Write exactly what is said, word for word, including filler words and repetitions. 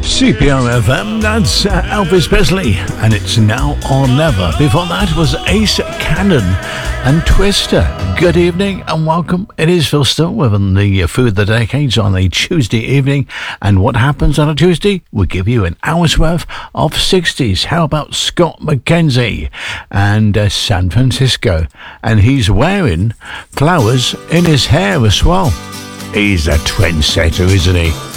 C P R F M, that's uh, Elvis Presley, and it's Now or Never. Before that was Ace Cannon and Twister. Good evening and welcome. It is Phil Still with the Food of the Decades on a Tuesday evening. And what happens on a Tuesday? We give you an hour's worth of sixties. How about Scott McKenzie and uh, San Francisco? And he's wearing flowers in his hair as well. He's a trendsetter, isn't he?